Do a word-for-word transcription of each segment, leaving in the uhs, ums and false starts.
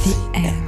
V M.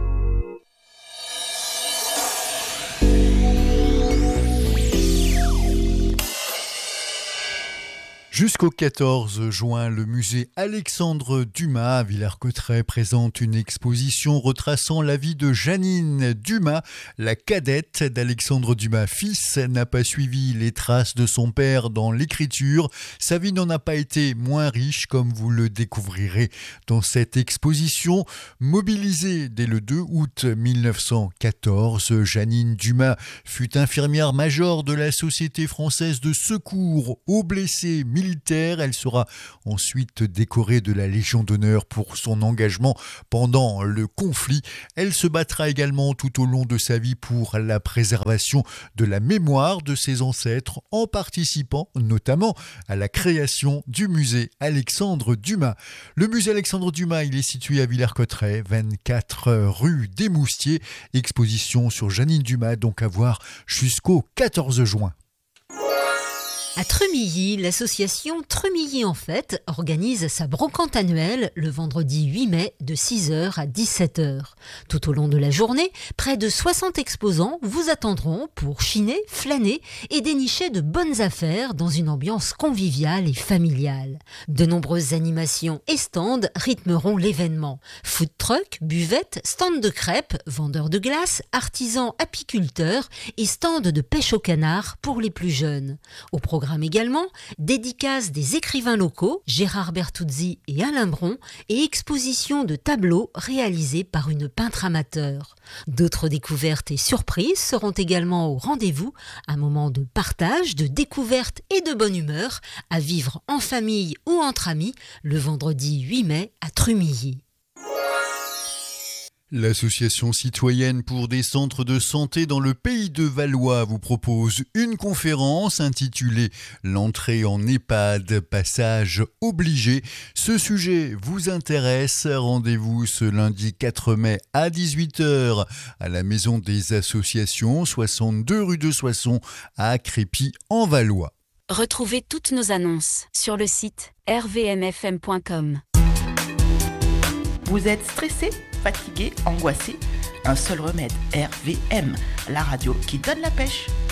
Jusqu'au quatorze juin, le musée Alexandre Dumas à Villers-Cotterêts présente une exposition retraçant la vie de Jeannine Dumas. La cadette d'Alexandre Dumas fils n'a pas suivi les traces de son père dans l'écriture. Sa vie n'en a pas été moins riche, comme vous le découvrirez dans cette exposition. Mobilisée dès le deux août mille neuf cent quatorze, Jeannine Dumas fut infirmière majeure de la Société française de secours aux blessés militaires. Elle sera ensuite décorée de la Légion d'honneur pour son engagement pendant le conflit. Elle se battra également tout au long de sa vie pour la préservation de la mémoire de ses ancêtres en participant notamment à la création du musée Alexandre Dumas. Le musée Alexandre Dumas, il est situé à Villers-Cotterêts, vingt-quatre rue des Moustiers. Exposition sur Jeannine Dumas, donc à voir jusqu'au quatorze juin. À Tremilly, l'association Tremilly en Fête organise sa brocante annuelle le vendredi huit mai de six heures à dix-sept heures. Tout au long de la journée, près de soixante exposants vous attendront pour chiner, flâner et dénicher de bonnes affaires dans une ambiance conviviale et familiale. De nombreuses animations et stands rythmeront l'événement. Food truck, buvettes, stands de crêpes, vendeurs de glace, artisans apiculteurs et stands de pêche au canard pour les plus jeunes. Au programme également, dédicaces des écrivains locaux, Gérard Bertuzzi et Alain Bron, et exposition de tableaux réalisés par une peintre amateur. D'autres découvertes et surprises seront également au rendez-vous, un moment de partage, de découverte et de bonne humeur, à vivre en famille ou entre amis, le vendredi huit mai à Tremilly. L'association citoyenne pour des centres de santé dans le pays de Valois vous propose une conférence intitulée « L'entrée en EHPAD, passage obligé ». Ce sujet vous intéresse, rendez-vous ce lundi quatre mai à dix-huit heures à la Maison des Associations, soixante-deux rue de Soissons à Crépy en Valois. Retrouvez toutes nos annonces sur le site r v m f m point com. Vous êtes stressé, fatigué, angoissé? Un seul remède, R V M, la radio qui donne la pêche.